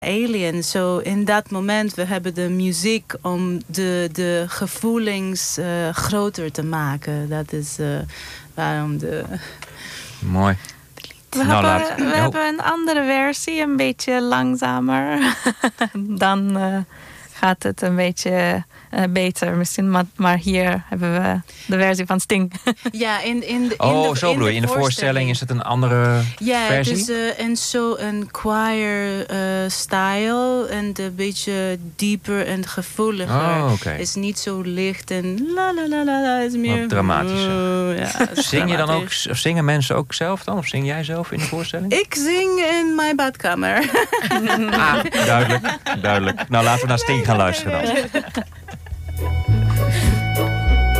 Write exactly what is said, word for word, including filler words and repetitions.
Alien. So in dat moment we hebben de muziek om de, de gevoelens uh, groter te maken. Dat is uh, waarom de... Mooi. We, nou, hebben, laat. we oh. hebben een andere versie, een beetje langzamer. Dan uh, gaat het een beetje uh, beter misschien. Maar, maar hier hebben we de versie van Sting. Ja, in, in de, oh, in de, zo in bedoel je. de In de voorstelling is het een andere ja, versie? Ja, het is uh, een zo een choir uh, style. En een beetje dieper en gevoeliger. Oh, okay. Het is niet zo licht en la la la la. Het is meer... Wat dramatischer. Uh, ja, zing je dan ook, of zingen mensen ook zelf dan? Of zing jij zelf in de voorstelling? Ik zing in mijn badkamer. Ah, duidelijk, duidelijk. Nou, laten we naar Sting gaan luisteren dan.